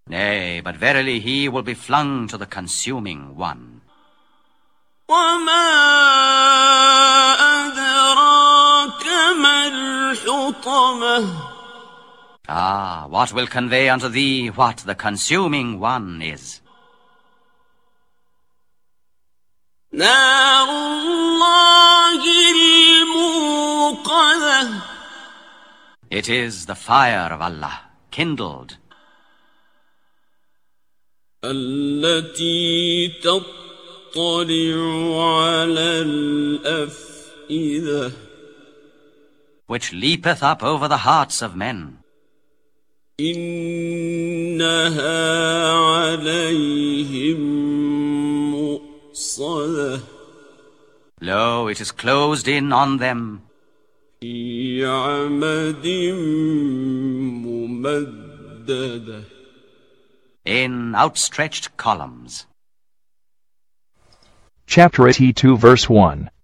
Nay, but verily he will be flung to the consuming one. وَمَا أَدْرَاكَ مَا الْحُطَمَةُ Ah, what will convey unto thee what the consuming one is? نَارُ اللَّهِ الْمُوقَدَةُ It is the fire of Allah, kindled. التي تطلع على الأفئدة Which leapeth up over the hearts of men. إنها عليهم مؤصدة Lo, it is closed in on them. في عمد ممددة In outstretched columns. Chapter 82 verse 1.